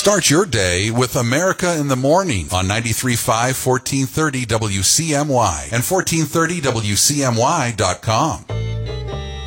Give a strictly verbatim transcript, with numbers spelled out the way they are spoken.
Start your day with America in the Morning on ninety-three point five, fourteen thirty W C M Y and fourteen thirty W C M Y dot com.